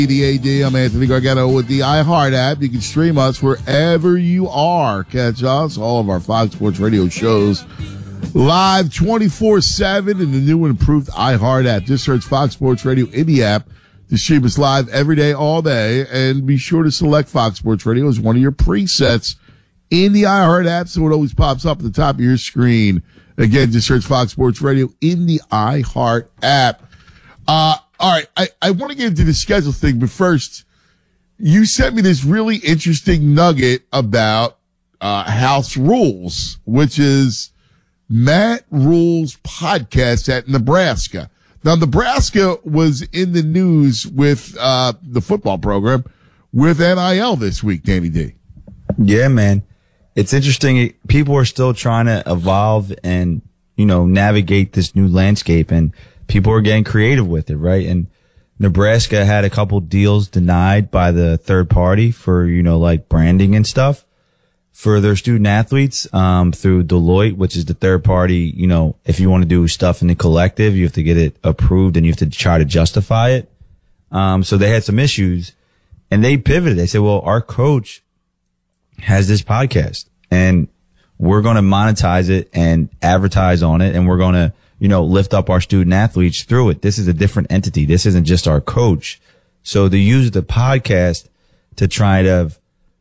AD. I'm Anthony Gargano with the iHeart app. You can stream us wherever you are. Catch us, all of our Fox Sports Radio shows, live 24/7 in the new and improved iHeart app. Just search Fox Sports Radio in the app to stream us live every day, all day. And be sure to select Fox Sports Radio as one of your presets in the iHeart app so it always pops up at the top of your screen. Again, just search Fox Sports Radio in the iHeart app. All right, I want to get into the schedule thing, but first, you sent me this really interesting nugget about House Rules, which is Matt Rule's podcast at Nebraska. Now, Nebraska was in the news with the football program with NIL this week, Danny D. Yeah, man. It's interesting. People are still trying to evolve and, navigate this new landscape, and people are getting creative with it, right? And Nebraska had a couple deals denied by the third party for, like branding and stuff for their student athletes, through Deloitte, which is the third party. If you want to do stuff in the collective, you have to get it approved and you have to try to justify it. So they had some issues and they pivoted. They said, well, our coach has this podcast and we're going to monetize it and advertise on it. And we're going to, lift up our student athletes through it. This is a different entity. This isn't just our coach. So they use the podcast to try to,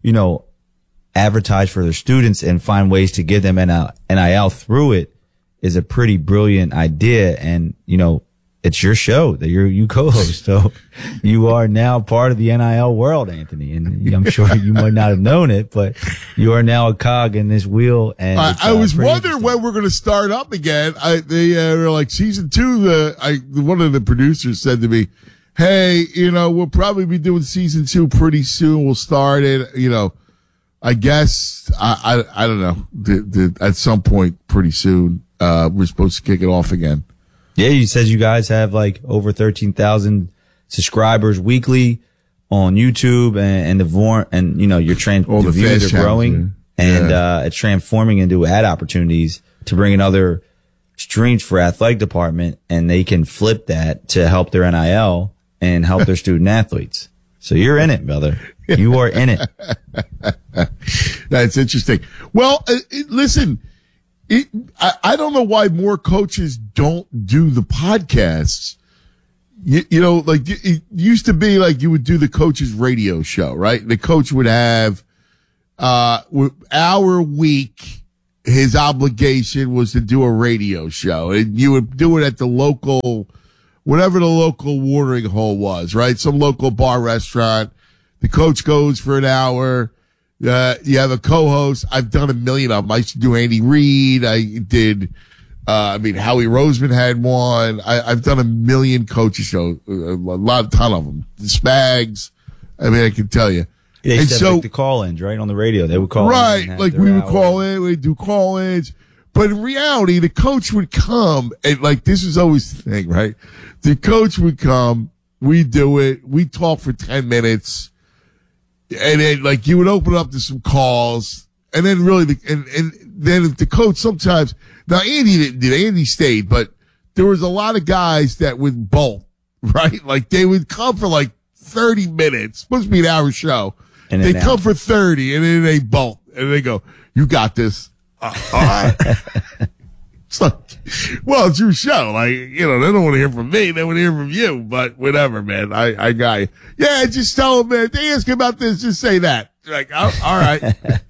advertise for their students and find ways to give them NIL through it is a pretty brilliant idea. And, it's your show that you co-host. So you are now part of the NIL world, Anthony. And I'm sure you might not have known it, but you are now a cog in this wheel. And I was wondering when we're going to start up again. They were like season 2. One of the producers said to me, hey, we'll probably be doing season 2 pretty soon. We'll start it, I guess, I don't know, at some point pretty soon, we're supposed to kick it off again. Yeah, you said you guys have like over 13,000 subscribers weekly on YouTube and your the views are growing and it's transforming into ad opportunities to bring in other streams for athletic department, and they can flip that to help their NIL and help their student athletes. So you're in it, brother. You are in it. That's interesting. Well, listen, I don't know why more coaches don't do the podcasts. Like it used to be like you would do the coach's radio show, right? The coach would have, hour week. His obligation was to do a radio show, and you would do it at the local, whatever the local watering hole was, right? Some local bar restaurant. The coach goes for an hour. You have a co-host. I've done a million of them. I used to do Andy Reid. I did, Howie Roseman had one. I've done a million coaches shows, ton of them. The Spags. I can tell you. Yeah, and so like the call-ins, right? On the radio. They would call right. Like we would call in, we'd do call-ins. But in reality, the coach would come and this is always the thing, right? The coach would come. We do it. We talk for 10 minutes. And then, you would open up to some calls, and then really, and then if the coach sometimes, now Andy didn't do it, Andy stayed, but there was a lot of guys that would bolt, right? They would come for 30 minutes, supposed to be an hour show. And they come for 30, and then they bolt, and they go, you got this. All right. It's well, it's your show. They don't want to hear from me. They want to hear from you, but whatever, man. I got you. Yeah, just tell them, man. They ask about this, just say that. All right.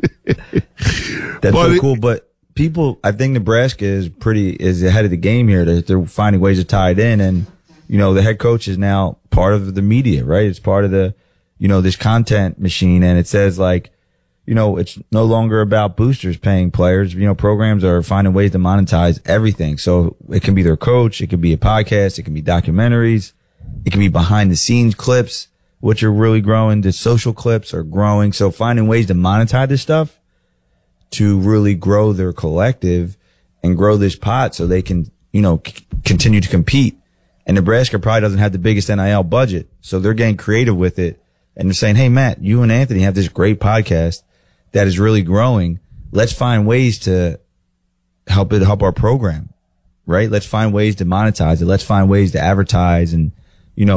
That's so cool. But people, I think Nebraska is ahead of the game here. They're finding ways to tie it in. And, the head coach is now part of the media, right? It's part of the, this content machine. And it says it's no longer about boosters paying players. Programs are finding ways to monetize everything. So it can be their coach. It could be a podcast. It can be documentaries. It can be behind the scenes clips, which are really growing. The social clips are growing. So finding ways to monetize this stuff to really grow their collective and grow this pot so they can, continue to compete. And Nebraska probably doesn't have the biggest NIL budget. So they're getting creative with it. And they're saying, hey, Matt, you and Anthony have this great podcast that is really growing. Let's find ways to help our program, right? Let's find ways to monetize it. Let's find ways to advertise and,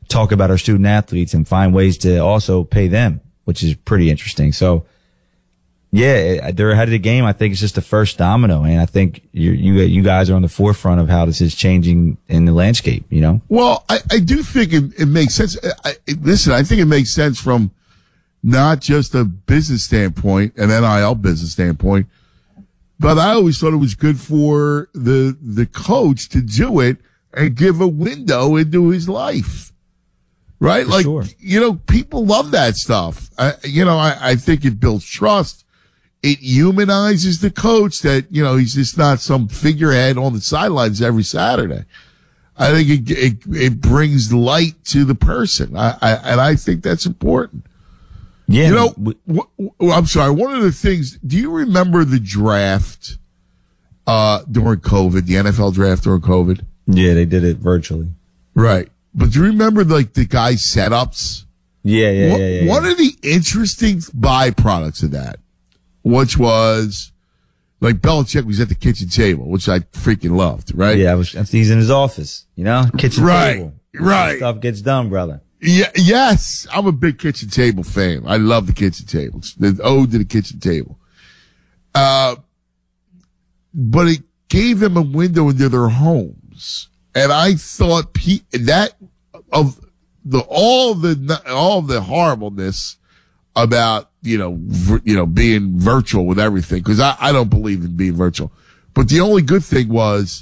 talk about our student athletes and find ways to also pay them, which is pretty interesting. So yeah, they're ahead of the game. I think it's just the first domino, and I think you guys are on the forefront of how this is changing in the landscape, you know? Well, I do think it makes sense. Listen, I think it makes sense from not just a business standpoint, an NIL business standpoint, but I always thought it was good for the coach to do it and give a window into his life. Right? For like, sure. You know, people love that stuff. I think it builds trust. It humanizes the coach that, you know, he's just not some figurehead on the sidelines every Saturday. I think it brings light to the person. And I think that's important. Yeah. You know, I'm sorry. One of the things, do you remember the draft, during COVID, the NFL draft during COVID? Yeah, they did it virtually. Right. But do you remember like the guy's setups? Yeah. One of the interesting byproducts of that, which was like Belichick was at the kitchen table, which I freaking loved, right? Yeah, he's in his office, you know, kitchen table. Right. Stuff gets done, brother. Yeah, yes. I'm a big kitchen table fan. I love the kitchen tables. The ode to the kitchen table. But it gave them a window into their homes. And I thought all the horribleness about, being virtual with everything, because I don't believe in being virtual. But the only good thing was,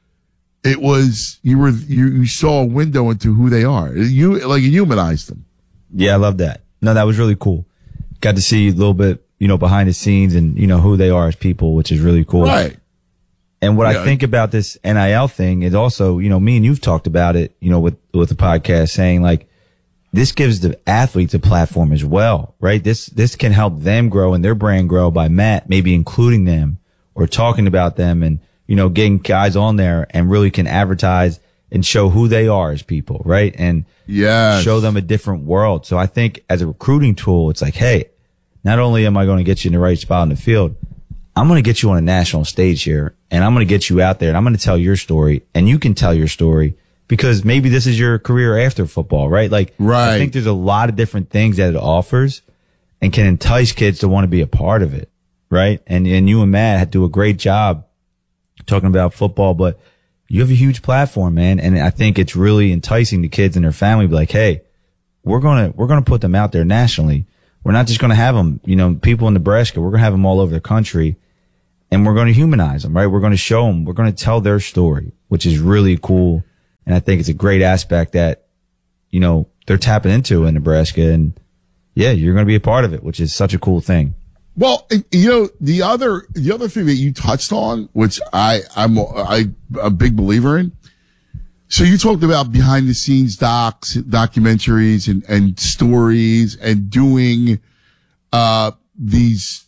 you saw a window into who they are. It humanized them. Yeah, I love that. No, that was really cool. Got to see a little bit, behind the scenes and, who they are as people, which is really cool. Right. And what I think about this NIL thing is also, me and you've talked about it, with the podcast, saying like, this gives the athletes a platform as well, right? This can help them grow and their brand grow by Matt maybe including them or talking about them and, getting guys on there and really can advertise and show who they are as people, right? And show them a different world. So I think as a recruiting tool, it's like, hey, not only am I going to get you in the right spot in the field, I'm going to get you on a national stage here and I'm going to get you out there and I'm going to tell your story and you can tell your story because maybe this is your career after football, right? Like, right. I think there's a lot of different things that it offers and can entice kids to want to be a part of it, right? And you and Matt do a great job talking about football, but you have a huge platform, man. And I think it's really enticing to kids and their family. Be like, hey, we're going to put them out there nationally. We're not just going to have them, people in Nebraska. We're going to have them all over the country and we're going to humanize them, right? We're going to show them, we're going to tell their story, which is really cool. And I think it's a great aspect that, they're tapping into in Nebraska. And yeah, you're going to be a part of it, which is such a cool thing. Well, the other thing that you touched on, which I'm a big believer in. So you talked about behind the scenes documentaries and stories and doing, these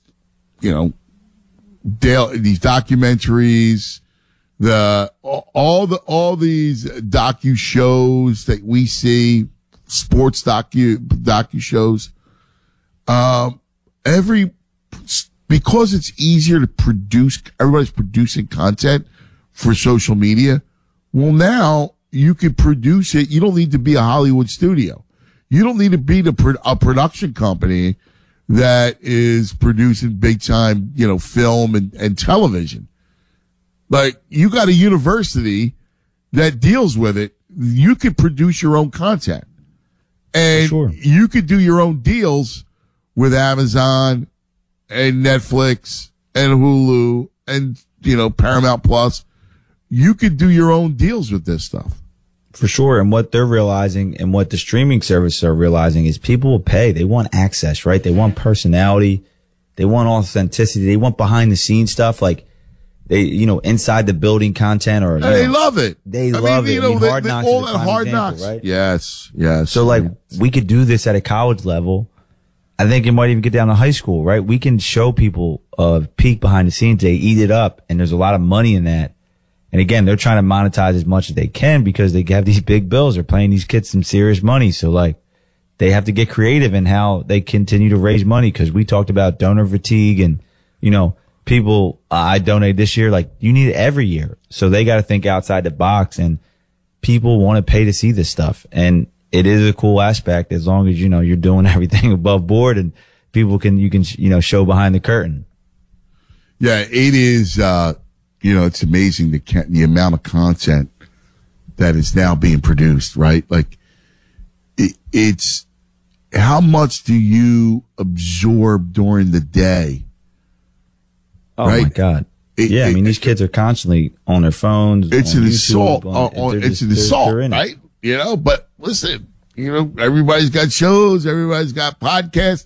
documentaries, all these docu shows that we see, sports docu shows, because it's easier to produce, everybody's producing content for social media. Well, now you can produce it. You don't need to be a Hollywood studio. You don't need to be a production company that is producing big time, film and television. Like, you got a university that deals with it. You could produce your own content and you could do your own deals with Amazon and Netflix and Hulu and, Paramount Plus. You could do your own deals with this stuff. For sure. And what they're realizing and what the streaming services are realizing is people will pay. They want access, right? They want personality. They want authenticity. They want behind the scenes stuff. Like they, inside the building content or they love it. They love it. Hard Knocks, all that Hard Knocks, right? Yes. So like we could do this at a college level. I think it might even get down to high school, right? We can show people a peek behind the scenes. They eat it up and there's a lot of money in that. And again, they're trying to monetize as much as they can because they have these big bills. They're paying these kids some serious money. So like they have to get creative in how they continue to raise money because we talked about donor fatigue and, people, I donated this year. Like you need it every year. So they got to think outside the box and people want to pay to see this stuff. And it is a cool aspect as long as, you're doing everything above board and you can show behind the curtain. Yeah, it is, it's amazing the amount of content that is now being produced, right? Like, it's how much do you absorb during the day? Oh, right? My God. These kids are constantly on their phones. It's an assault. It's an assault, right? But listen, everybody's got shows. Everybody's got podcasts.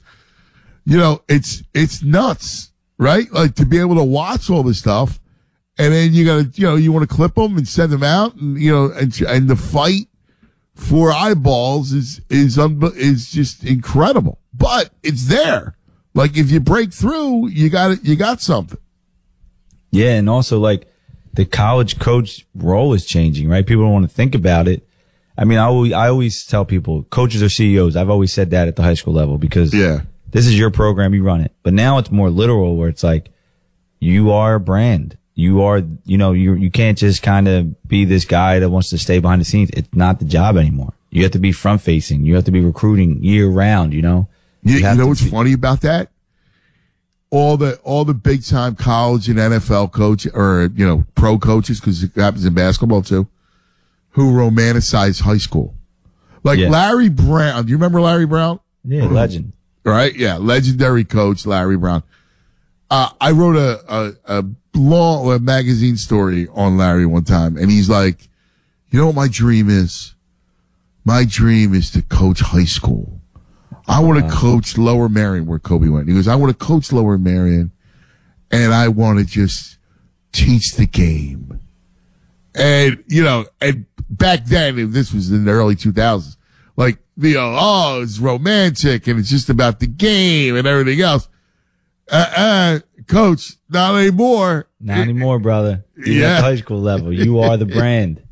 It's nuts, right? Like, to be able to watch all this stuff, and then you gotta, you want to clip them and send them out, and and the fight for eyeballs is just incredible. But it's there. Like, if you break through, you got something. Yeah, and also, like, the college coach role is changing, right? People don't want to think about it. I mean, I always tell people, coaches are CEOs. I've always said that at the high school level because this is your program, you run it. But now it's more literal, where it's like, you are a brand. You are, you can't just kind of be this guy that wants to stay behind the scenes. It's not the job anymore. You have to be front facing. You have to be recruiting year round, You know what's funny about that? All the big time college and NFL coach or, pro coaches, because it happens in basketball too, who romanticize high school. Like Larry Brown. Do you remember Larry Brown? Yeah, legend. Right? Yeah. Legendary coach, Larry Brown. I wrote a long magazine story on Larry one time, and he's like, you know what my dream is? My dream is to coach high school. I want to coach Lower Merion, where Kobe went. He goes, I want to coach Lower Merion, and I want to just teach the game. And, and back then, this was in the early 2000s, like, it's romantic, and it's just about the game and everything else. Coach, not anymore. Not anymore, brother. You're at the high school level. You are the brand.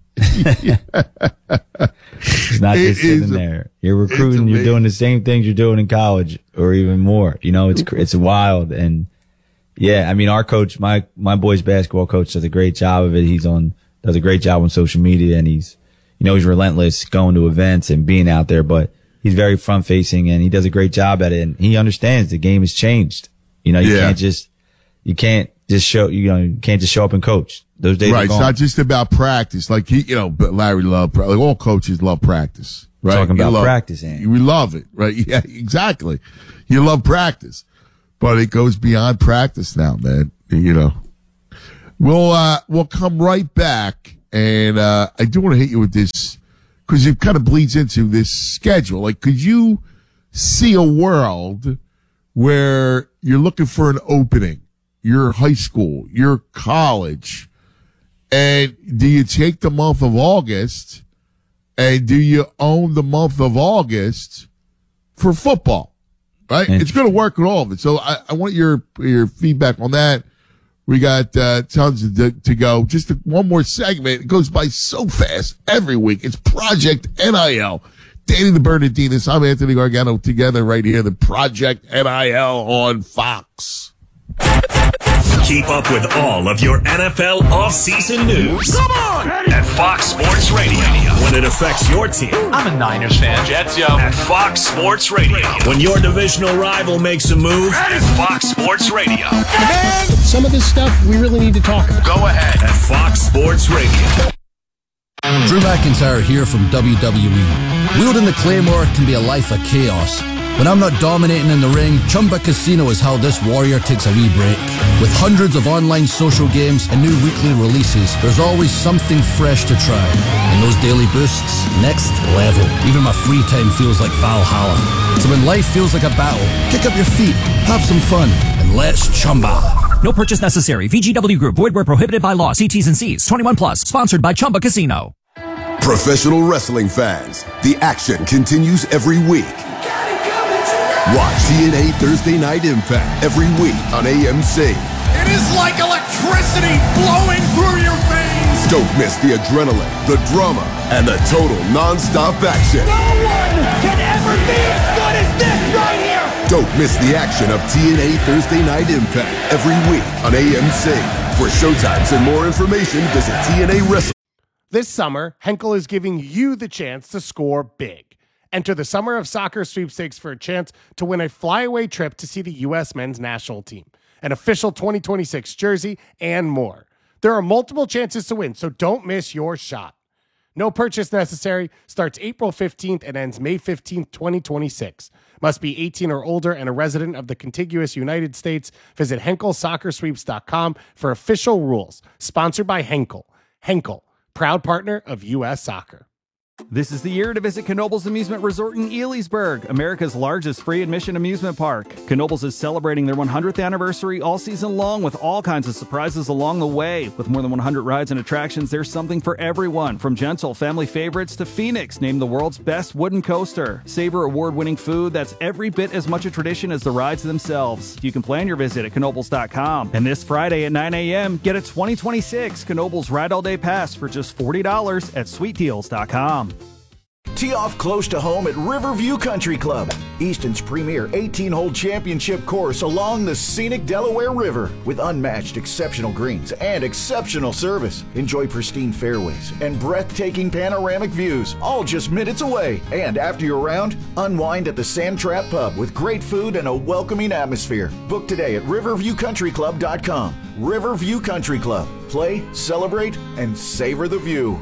It's not just sitting there. You're recruiting. You're doing the same things you're doing in college, or even more. It's wild. And yeah, I mean, our coach, my boy's basketball coach, does a great job of it. Does a great job on social media, and he's relentless going to events and being out there. But he's very front facing, and he does a great job at it. And he understands the game has changed. You can't just show up and coach. Those days are gone. It's not just about practice. Like but Larry loved, like all coaches love practice, right? Talking about practice, we love it, right? Yeah, exactly. You love practice, but it goes beyond practice now, man. We'll come right back, and I do want to hit you with this because it kind of bleeds into this schedule. Like, could you see a world where you're looking for an opening? Your high school, your college, and do you take the month of August, and do you own the month of August for football? Right? It's going to work with all of it. So I want your feedback on that. We got tons to go. Just one more segment. It goes by so fast every week. It's Project NIL. Danny the Bernardinis. I'm Anthony Gargano. Together right here, the Project NIL on Fox. Keep up with all of your NFL offseason news. Come on! At Fox Sports Radio. When it affects your team. I'm a Niners fan. Jets, yo. At Fox Sports Radio. When your divisional rival makes a move. At Fox Sports Radio. Man, some of this stuff we really need to talk about. Go ahead. At Fox Sports Radio. Drew McIntyre here from WWE. Wielding the Claymore can be a life of chaos. When I'm not dominating in the ring, Chumba Casino is how this warrior takes a wee break. With hundreds of online social games and new weekly releases, there's always something fresh to try. And those daily boosts, next level. Even my free time feels like Valhalla. So when life feels like a battle, kick up your feet, have some fun, and let's Chumba. No purchase necessary. VGW Group. Void where prohibited by law. See T's and C's. 21 plus. Sponsored by Chumba Casino. Professional wrestling fans, the action continues every week. Watch TNA Thursday Night Impact every week on AMC. It is like electricity flowing through your veins. Don't miss the adrenaline, the drama, and the total non-stop action. No one can ever be as good as this right here. Don't miss the action of TNA Thursday Night Impact every week on AMC. For showtimes and more information, visit TNA Wrestling. This summer, Henkel is giving you the chance to score big. Enter the Summer of Soccer sweepstakes for a chance to win a flyaway trip to see the U.S. men's national team, an official 2026 jersey, and more. There are multiple chances to win, so don't miss your shot. No purchase necessary. Starts April 15th and ends May 15th, 2026. Must be 18 or older and a resident of the contiguous United States. Visit HenkelSoccerSweeps.com for official rules. Sponsored by Henkel. Henkel, proud partner of U.S. Soccer. This is the year to visit Knoebels Amusement Resort in Elysburg, America's largest free admission amusement park. Knoebels is celebrating their 100th anniversary all season long with all kinds of surprises along the way. With more than 100 rides and attractions, there's something for everyone, from gentle family favorites to Phoenix, named the world's best wooden coaster. Savor award-winning food that's every bit as much a tradition as the rides themselves. You can plan your visit at Knoebels.com. And this Friday at 9 a.m., get a 2026 Knoebels Ride All Day Pass for just $40 at SweetDeals.com. Tee off close to home at Riverview Country Club, Easton's premier 18-hole championship course along the scenic Delaware River. With unmatched exceptional greens and exceptional service, enjoy pristine fairways and breathtaking panoramic views, all just minutes away. And after your round, unwind at the Sand Trap Pub with great food and a welcoming atmosphere. Book today at riverviewcountryclub.com. Riverview Country Club. Play, celebrate, and savor the view.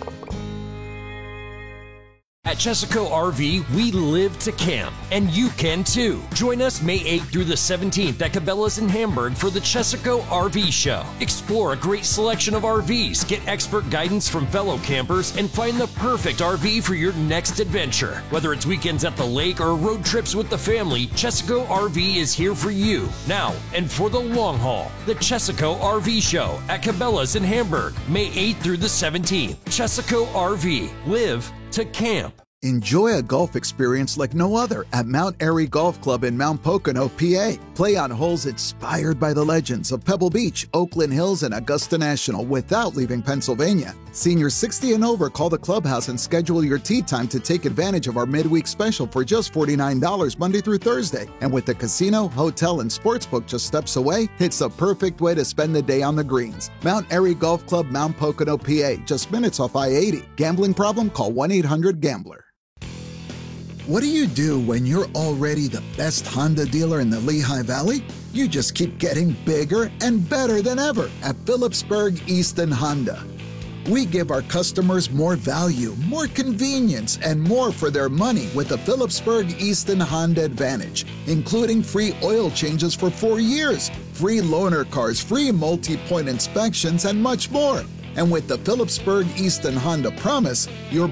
At Chesaco RV, we live to camp, and you can too. Join us May 8th through the 17th at Cabela's in Hamburg for the Chesaco RV Show. Explore a great selection of RVs, get expert guidance from fellow campers, and find the perfect RV for your next adventure. Whether it's weekends at the lake or road trips with the family, Chesaco RV is here for you, now and for the long haul. The Chesaco RV Show at Cabela's in Hamburg, May 8th through the 17th. Chesaco RV, live to camp. Enjoy a golf experience like no other at Mount Airy Golf Club in Mount Pocono, PA. Play on holes inspired by the legends of Pebble Beach, Oakland Hills, and Augusta National without leaving Pennsylvania. Seniors 60 and over, call the clubhouse and schedule your tee time to take advantage of our midweek special for just $49 Monday through Thursday. And with the casino, hotel, and sportsbook just steps away, it's the perfect way to spend the day on the greens. Mount Airy Golf Club, Mount Pocono, PA, just minutes off I-80. Gambling problem? Call 1-800-GAMBLER. What do you do when you're already the best Honda dealer in the Lehigh Valley? You just keep getting bigger and better than ever at Phillipsburg Easton Honda. We give our customers more value, more convenience, and more for their money with the Phillipsburg Easton Honda Advantage, including free oil changes for 4 years, free loaner cars, free multi-point inspections, and much more. And with the Phillipsburg Easton Honda Promise, your